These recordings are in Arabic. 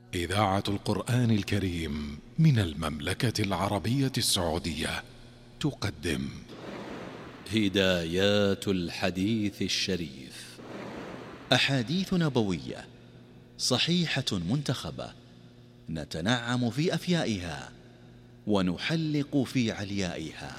إذاعة القرآن الكريم من المملكة العربية السعودية تقدم هدايات الحديث الشريف، أحاديث نبوية صحيحة منتخبة، نتنعم في أفيائها ونحلق في عليائها.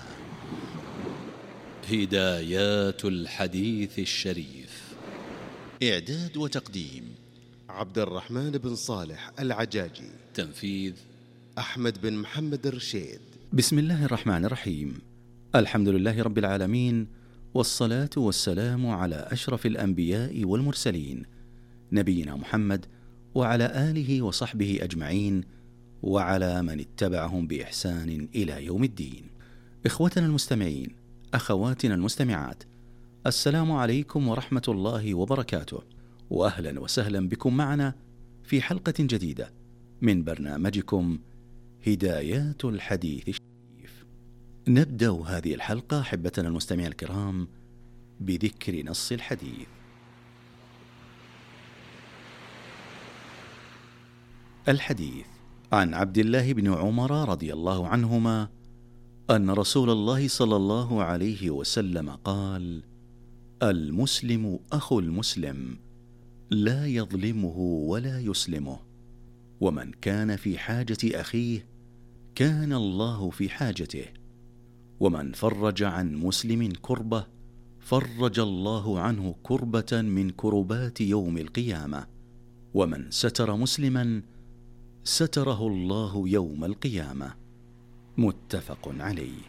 هدايات الحديث الشريف، إعداد وتقديم عبد الرحمن بن صالح العجاجي، تنفيذ أحمد بن محمد الرشيد. بسم الله الرحمن الرحيم. الحمد لله رب العالمين، والصلاة والسلام على أشرف الأنبياء والمرسلين، نبينا محمد وعلى آله وصحبه أجمعين، وعلى من اتبعهم بإحسان إلى يوم الدين. إخوتنا المستمعين، أخواتنا المستمعات، السلام عليكم ورحمة الله وبركاته، وأهلا وسهلا بكم معنا في حلقة جديدة من برنامجكم هدايات الحديث الشريف. نبدأ هذه الحلقة أحبتنا المستمعين الكرام بذكر نص الحديث. الحديث عن عبد الله بن عمر رضي الله عنهما أن رسول الله صلى الله عليه وسلم قال: المسلم أخو المسلم، لا يظلمه ولا يسلمه، ومن كان في حاجة أخيه كان الله في حاجته، ومن فرج عن مسلم كربة فرج الله عنه كربة من كربات يوم القيامة، ومن ستر مسلما ستره الله يوم القيامة. متفق عليه.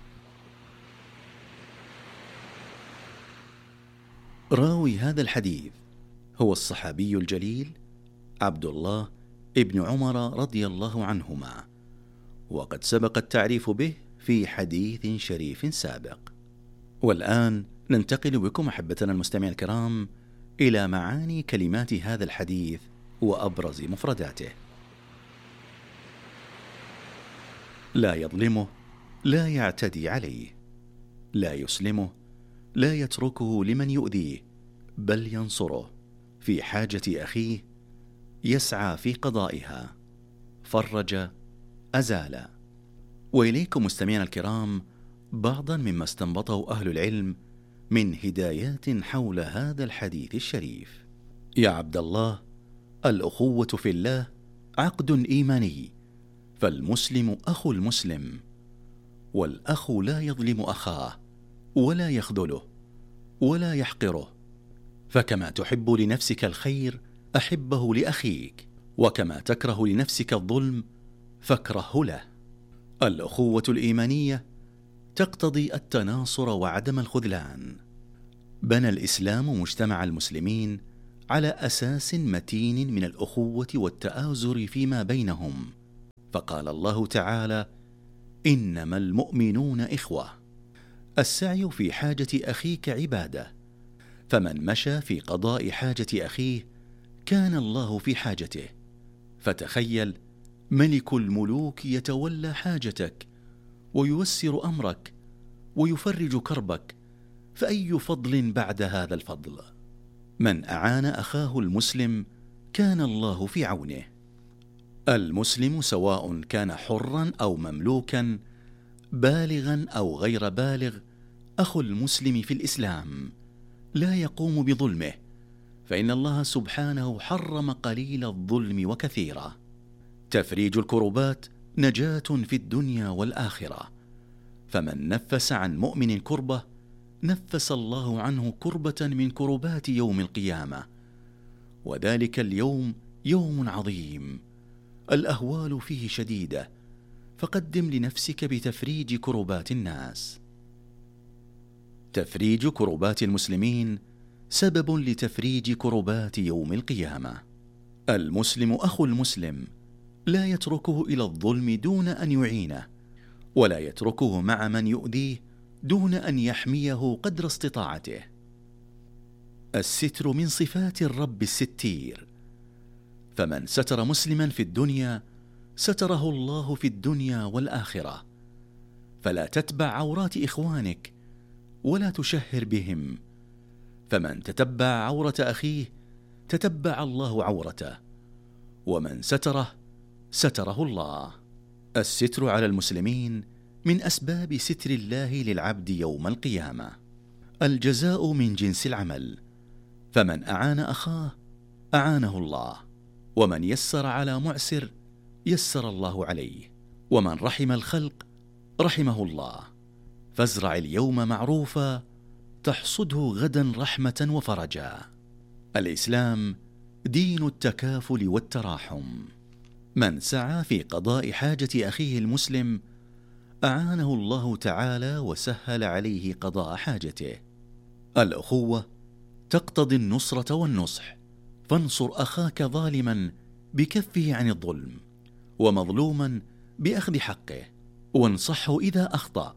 راوي هذا الحديث هو الصحابي الجليل عبد الله ابن عمر رضي الله عنهما، وقد سبق التعريف به في حديث شريف سابق. والآن ننتقل بكم أحبتنا المستمعين الكرام إلى معاني كلمات هذا الحديث وأبرز مفرداته. لا يظلمه، لا يعتدي عليه، لا يسلمه، لا يتركه لمن يؤذيه، بل ينصره في حاجة أخيه، يسعى في قضائها، فرج، أزال. وإليكم مستمعينا الكرام بعضا مما استنبطه أهل العلم من هدايات حول هذا الحديث الشريف. يا عبد الله، الأخوة في الله عقد إيماني، فالمسلم أخو المسلم، والأخ لا يظلم أخاه ولا يخذله ولا يحقره، فكما تحب لنفسك الخير أحبه لأخيك، وكما تكره لنفسك الظلم فاكرهه له. الأخوة الإيمانية تقتضي التناصر وعدم الخذلان. بنى الإسلام مجتمع المسلمين على أساس متين من الأخوة والتآزر فيما بينهم، فقال الله تعالى: إنما المؤمنون إخوة. السعي في حاجة أخيك عبادة، فمن مشى في قضاء حاجة أخيه كان الله في حاجته. فتخيل ملك الملوك يتولى حاجتك وييسر أمرك ويفرج كربك، فأي فضل بعد هذا الفضل؟ من أعان أخاه المسلم كان الله في عونه. المسلم سواء كان حرا أو مملوكا، بالغا أو غير بالغ، أخو المسلم في الإسلام لا يقوم بظلمه، فإن الله سبحانه حرم قليل الظلم وكثيرا. تفريج الكربات نجاة في الدنيا والآخرة، فمن نفس عن مؤمن كربة نفس الله عنه كربة من كربات يوم القيامة، وذلك اليوم يوم عظيم الأهوال فيه شديدة، فقدم لنفسك بتفريج كربات الناس. تفريج كربات المسلمين سبب لتفريج كربات يوم القيامة. المسلم أخو المسلم، لا يتركه إلى الظلم دون أن يعينه، ولا يتركه مع من يؤذيه دون أن يحميه قدر استطاعته. الستر من صفات الرب الستير، فمن ستر مسلما في الدنيا ستره الله في الدنيا والآخرة. فلا تتبع عورات إخوانك ولا تشهر بهم، فمن تتبع عورة أخيه تتبع الله عورته، ومن ستره ستره الله. الستر على المسلمين من أسباب ستر الله للعبد يوم القيامة. الجزاء من جنس العمل، فمن أعان أخاه أعانه الله، ومن يسر على معسر يسر الله عليه، ومن رحم الخلق رحمه الله. فازرع اليوم معروفا تحصده غدا رحمة وفرجا. الإسلام دين التكافل والتراحم. من سعى في قضاء حاجة أخيه المسلم أعانه الله تعالى وسهل عليه قضاء حاجته. الأخوة تقتضي النصرة والنصح، فانصر أخاك ظالما بكفه عن الظلم، ومظلوما بأخذ حقه، وانصحه إذا أخطأ،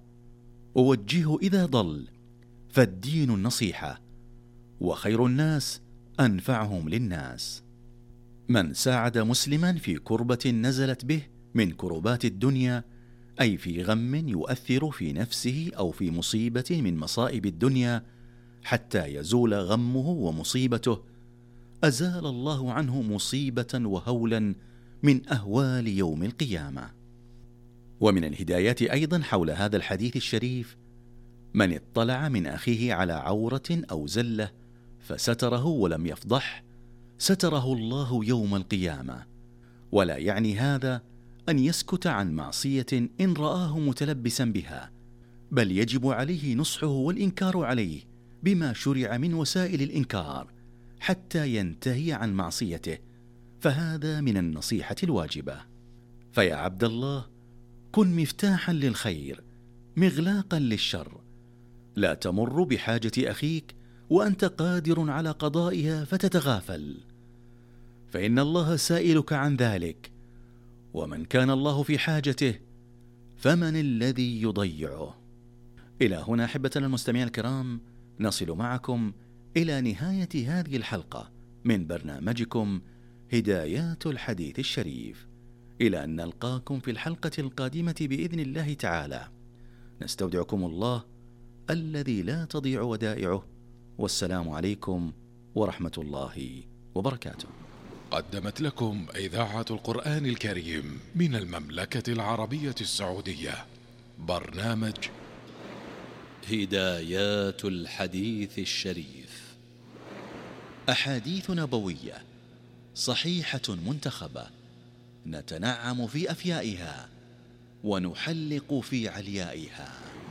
ووجهه إذا ضل، فالدين النصيحة، وخير الناس أنفعهم للناس. من ساعد مسلما في كربة نزلت به من كربات الدنيا، أي في غم يؤثر في نفسه أو في مصيبة من مصائب الدنيا حتى يزول غمه ومصيبته، أزال الله عنه مصيبة وهولا من أهوال يوم القيامة. ومن الهدايات أيضا حول هذا الحديث الشريف: من اطلع من أخيه على عورة أو زلة فستره ولم يفضح ستره الله يوم القيامة. ولا يعني هذا أن يسكت عن معصية إن رآه متلبسا بها، بل يجب عليه نصحه والإنكار عليه بما شرع من وسائل الإنكار حتى ينتهي عن معصيته، فهذا من النصيحة الواجبة. فيا عبد الله، كن مفتاحا للخير مغلاقا للشر. لا تمر بحاجة أخيك وأنت قادر على قضائها فتتغافل، فإن الله سائلك عن ذلك، ومن كان الله في حاجته فمن الذي يضيعه؟ إلى هنا أحبتنا المستمعين الكرام نصل معكم إلى نهاية هذه الحلقة من برنامجكم هدايات الحديث الشريف. إلى أن نلقاكم في الحلقة القادمة بإذن الله تعالى، نستودعكم الله الذي لا تضيع ودائعه، والسلام عليكم ورحمة الله وبركاته. قدمت لكم إذاعة القرآن الكريم من المملكة العربية السعودية برنامج هدايات الحديث الشريف. أحاديث نبوية صحيحة منتخبة، نتنعم في أفيائها ونحلق في عليائها.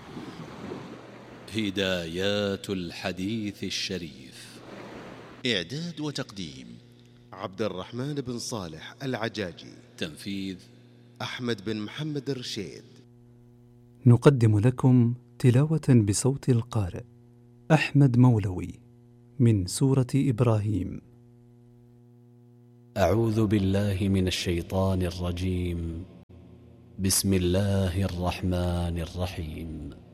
هدايات الحديث الشريف. إعداد وتقديم عبد الرحمن بن صالح العجاجي. تنفيذ أحمد بن محمد الرشيد. نقدم لكم تلاوة بصوت القارئ أحمد مولوي من سورة إبراهيم. أعوذ بالله من الشيطان الرجيم. بسم الله الرحمن الرحيم.